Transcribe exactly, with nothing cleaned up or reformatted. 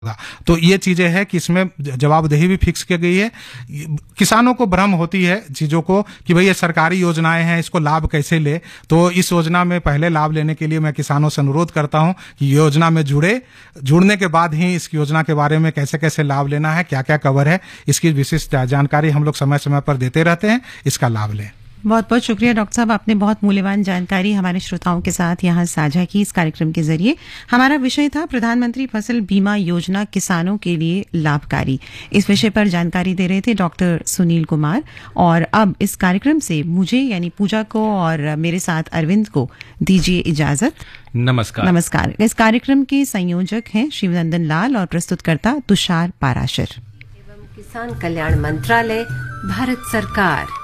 तो ये चीजें हैं कि इसमें जवाबदेही भी फिक्स की गई है। किसानों को भ्रम होती है चीजों को कि भाई ये सरकारी योजनाएं हैं, इसको लाभ कैसे ले। तो इस योजना में पहले लाभ लेने के लिए मैं किसानों से अनुरोध करता हूं कि योजना में जुड़े, जुड़ने के बाद ही इस योजना के बारे में कैसे कैसे लाभ लेना है, क्या क्या कवर है, इसकी विशिष्ट जानकारी हम लोग समय समय पर देते रहते हैं। इसका लाभ लें। बहुत बहुत शुक्रिया डॉक्टर साहब, आपने बहुत मूल्यवान जानकारी हमारे श्रोताओं के साथ यहाँ साझा की इस कार्यक्रम के जरिए। हमारा विषय था प्रधानमंत्री फसल बीमा योजना किसानों के लिए लाभकारी। इस विषय पर जानकारी दे रहे थे डॉक्टर सुनील कुमार। और अब इस कार्यक्रम से मुझे यानी पूजा को और मेरे साथ अरविंद को दीजिए इजाजत। नमस्कार। नमस्कार। इस कार्यक्रम के संयोजक हैं शिवनंदन लाल और प्रस्तुतकर्ता तुषार पाराशर। एवं किसान कल्याण मंत्रालय, भारत सरकार।